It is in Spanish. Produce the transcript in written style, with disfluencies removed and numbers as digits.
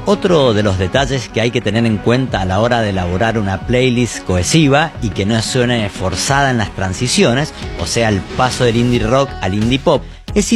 Otro de los detalles que hay que tener en cuenta a la hora de elaborar una playlist cohesiva y que no suene forzada en las transiciones, o sea, el paso del indie rock al indie pop,